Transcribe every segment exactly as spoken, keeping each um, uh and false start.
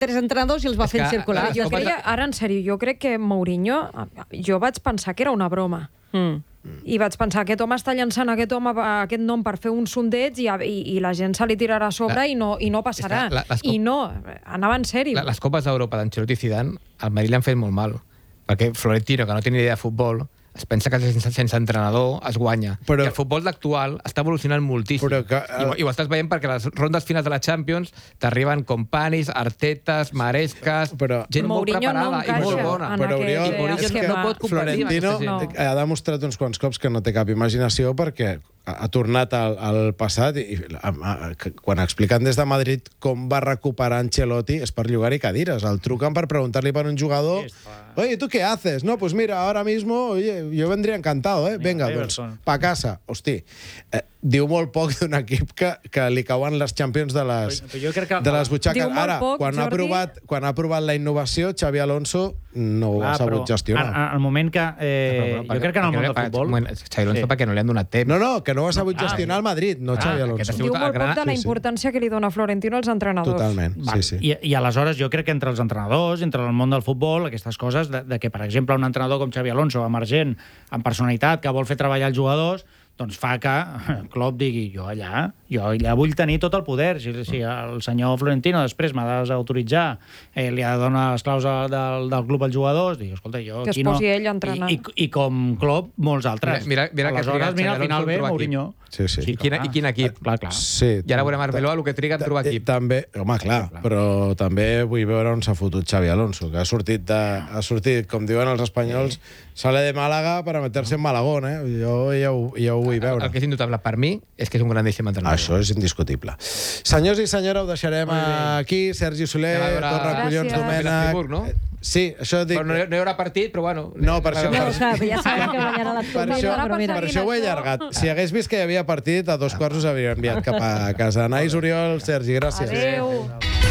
tres entrenadors i els va És fent que, circular. les Jo copes creia, ara en sèrio, jo crec que Mourinho, jo vaig pensar que era una broma. Mm. I vaig pensar, aquest home està llançant aquest home aquest nom per fer un sondeig i, i, i la gent se li tirarà a sobre La, i, no, i no passarà. la, les, I no, anava en sèrio. La, les Copes d'Europa d'Ancelotti i Zidane al Madrid li han fet molt mal, perquè Florentino, que no té ni idea de futbol, es pensa que sense, sense entrenador es guanya. Però, I el futbol actual està evolucionant moltíssim. Però que, I, I ho estàs veient perquè les rondes finals de la Champions t'arriben Companis, Artetes, Marescas, però, gent molt Mourinho no preparada i molt encaixa bona. en Però, aquest Oriol, eh, és que esquema. no pot competir Florentino amb aquesta ha demostrat uns quants cops que no té cap imaginació perquè ha, ha tornat al, al passat i, i a, a, quan expliquen des de Madrid com va recuperar Ancelotti és per llogar-hi cadires. El truquen per preguntar-li per un jugador oye, ¿tú qué haces? No, pues mira, ahora mismo oye, yo vendría encantado, eh? Venga, doncs, pa casa. Hosti, eh, diu molt poc d'un equip que, que li cauen les Champions de les, Però jo crec que- de les butxaques. Diu molt Ara, poc, quan, ha Jordi. provat, quan ha provat la innovació, Xavi Alonso no ho ha sabut gestionar. En, en el moment que... Eh, jo crec que en el món del futbol... Xavi Alonso perquè no li han donat temps. No, no, que no ho ha sabut gestionar el Madrid, no Xavi Alonso. aquest ha Diu sigut molt el gran- poc de la sí, sí. importància que li dona Florentino als entrenadors. Totalment, Val. sí, sí. I, I aleshores jo crec que entre els entrenadors, entre el món del futbol, aquestes coses, de, de que, per exemple, un entrenador com Xavi Alonso, emergent, amb personalitat, que vol fer treballar els jugadors, doncs fa que Klopp digui jo allà, jo allà vull tenir tot el poder. Si, si el senyor Florentino després m'ha de desautoritzar, eh, li ha de donar les claus del, del club als jugadors, dic, escolta, jo Que es aquí no... posi ell a entrenar. I, i, I com Klopp, molts altres. Mira- mira- mira que aleshores, triga mira, Xavi al final Alonso ve en trobar Mourinho. Sí, sí. I quin- i quin equip? Clar, clar. Sí, I ara veurem Arbeloa el que triga en trobar Ta- equip. També, home, clar, però també vull veure on s'ha fotut Xavi Alonso, que ha sortit, de, ha sortit com diuen els espanyols, sale de Màlaga per a meterse en Malagón, eh? Jo ja ho, ja ho vull veure. El que és indubtable per mi és que és un grandíssim entrenador. Això és indiscutible. Senyors i senyora, ho deixarem aquí. Sergi Soler, Anem a veure- Torre Collons, Gràcies. Domènech... Friburg, no? Sí, això dic... Però no, no hi haurà partit, però bueno... No, per això- No, clar, ja sabem que guanyarà la Per això, però mira, per això ho he allargat. Si hagués vist que hi havia partit, a dos quarts us hauria enviat cap a casa. Anais, Oriol, Sergi, gràcies. Adéu.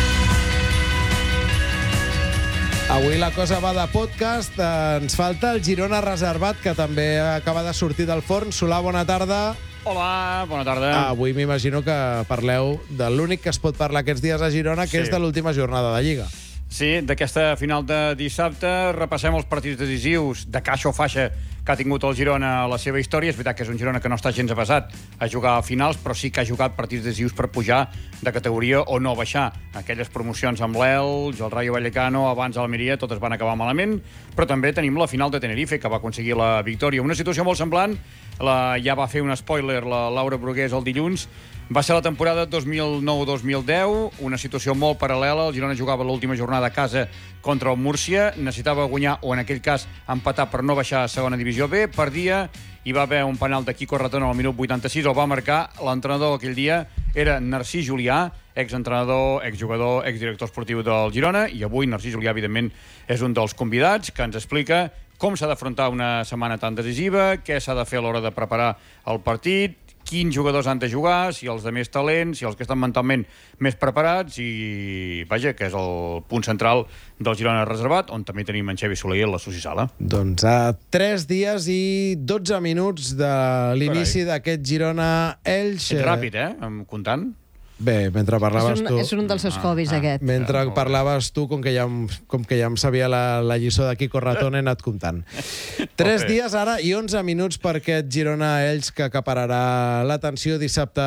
Avui la cosa va de podcast. Ens falta el Girona reservat, que també acaba de sortir del forn. Solà, bona tarda. Hola, bona tarda. Avui m'imagino que parleu de l'únic que es pot parlar aquests dies a Girona, que Sí. és de l'última jornada de Lliga. Sí, d'aquesta final de dissabte repassem els partits decisius de caixa o faixa que ha tingut el Girona a la seva història. És veritat que és un Girona que no està gens avasat a jugar a finals, però sí que ha jugat partits decisius per pujar de categoria o no baixar. Aquelles promocions amb l'Elx, el Rayo Vallecano, abans Almeria, totes van acabar malament, però també tenim la final de Tenerife, que va aconseguir la victòria. Una situació molt semblant, la, ja va fer un spoiler la Laura Brugués el dilluns, va ser la temporada dos mil nou dos mil deu, una situació molt paral·lela. El Girona jugava l'última jornada a casa contra el Múrcia, necessitava guanyar, o en aquell cas empatar per no baixar a segona divisió B, perdia, hi va haver un penal de Quico Ratón al minut vuitanta-sis, el va marcar. L'entrenador aquell dia era Narcís Julià, exentrenador, exjugador, exdirector esportiu del Girona, i avui Narcís Julià, evidentment, és un dels convidats que ens explica com s'ha d'afrontar una setmana tan decisiva, què s'ha de fer a l'hora de preparar el partit, quins jugadors han de jugar, si els de més talent, si els que estan mentalment més preparats, i vaja, que és el punt central del Girona reservat, on també tenim en Xavi Soler a la Socisala. Doncs a tres dies i dotze minuts de l'inici d'aquest Girona-Elx. Ets ràpid, eh?, em comptant. Bé, mentre parlaves és, un, tu... és un dels seus hobbies, aquest. Mentre parlaves tu, com que ja, em- com que ja em sabia la, la lliçó de Quico Ratón, he anat comptant. Tres Ok. dies ara i onze minuts per aquest Girona-Elx que acapararà l'atenció dissabte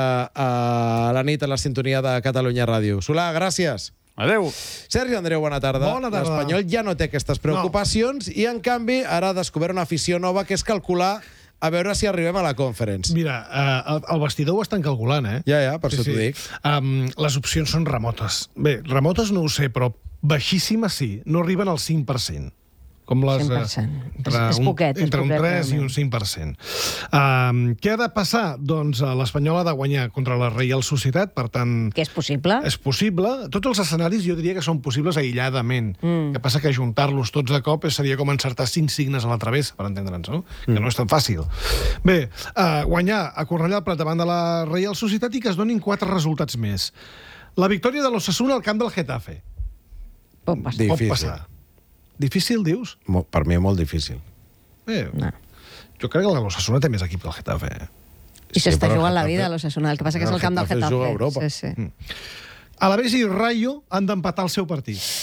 a la nit a la sintonia de Catalunya Ràdio. Solà, gràcies. Adéu. Sergi Andreu, bona tarda. Bona tarda. L'Espanyol ja no té aquestes preocupacions i, en canvi, ara ha descobert una afició nova, que és calcular a veure si arribem a la Conference. Mira, eh, el, el vestidor ho estan calculant, eh? Ja, ja, per això t'ho dic. Um, les opcions són remotes. Bé, remotes no ho sé, però baixíssimes sí. No arriben al cinc per cent. Com les, cinc per eh, cent. Entre, És- és un, poquet, és entre un poquet, tres i realment. un cinc per cent. Um, què ha de passar? Doncs eh, l'Espanyol ha de guanyar contra la Reial Societat, per tant... Que és possible. És possible. Tots els escenaris jo diria que són possibles aïlladament. Mm. Que passa que juntar-los tots de cop seria com encertar cinc signes a la travessa, per entendre'ns, no? Mm. Que no és tan fàcil. Bé, uh, guanyar a Cornellà al Prat davant de la Reial Societat i que es donin quatre resultats més. La victòria de l'Osasuna al camp del Getafe. Pot passar. Difícil. Pot passar. Difícil, dius? Mo- Per mi, molt difícil. Bé, No. jo crec que l'Osasuna té més equip que el Getafe. Eh? I s'està però el jugant la Getafe- vida a l'Osasuna. El que passa que és el el camp del Getafe Getafe. juga a Europa. Sí, sí. Alavés i Rayo han d'empatar el seu partit.